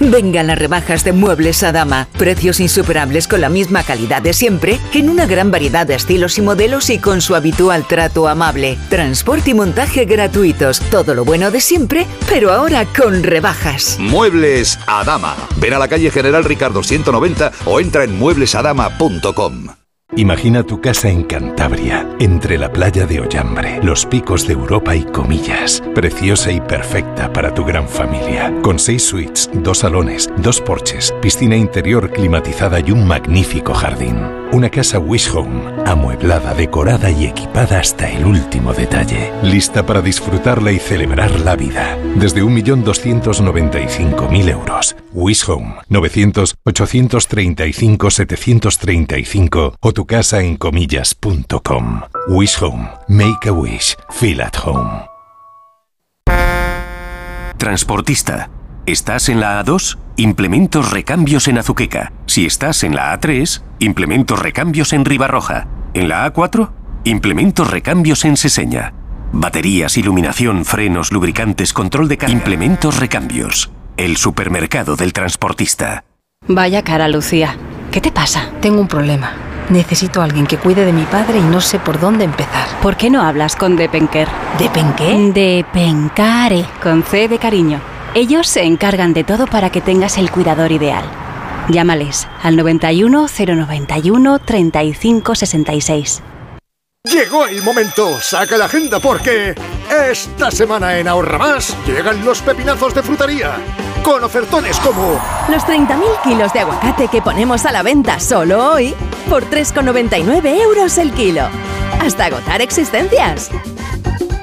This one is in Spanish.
Vengan las rebajas de Muebles Adama. Precios insuperables con la misma calidad de siempre, en una gran variedad de estilos y modelos y con su habitual trato amable. Transporte y montaje gratuitos. Todo lo bueno de siempre, pero ahora con rebajas. Muebles Adama. Ven a la calle General Ricardo 190 o entra en mueblesadama.com. Imagina tu casa en Cantabria, entre la playa de Ollambre, los picos de Europa y Comillas. Preciosa y perfecta para tu gran familia. Con 6 suites, 2 salones, 2 porches, piscina interior climatizada y un magnífico jardín. Una casa Wish Home, amueblada, decorada y equipada hasta el último detalle. Lista para disfrutarla y celebrar la vida. Desde 1.295.000 euros. Wish Home, 900-835-735 o tu casa en comillas.com. Wish Home. Make a wish. Feel at home. Transportista. ¿Estás en la A2? Implementos recambios en Azuqueca. Si estás en la A3, implementos recambios en Ribarroja. En la A4, implementos recambios en Seseña. Baterías, iluminación, frenos, lubricantes, control de carga. Implementos recambios. El supermercado del transportista. Vaya cara, Lucía. ¿Qué te pasa? Tengo un problema. Necesito a alguien que cuide de mi padre y no sé por dónde empezar. ¿Por qué no hablas con Depenker? ¿Depenqué? Depencare, con C de cariño. Ellos se encargan de todo para que tengas el cuidador ideal. Llámales al 91 091 35 66. Llegó el momento, saca la agenda porque esta semana en Ahorra Más llegan los pepinazos de frutería. Con ofertones como los 30.000 kilos de aguacate que ponemos a la venta solo hoy por 3,99 € el kilo. Hasta agotar existencias.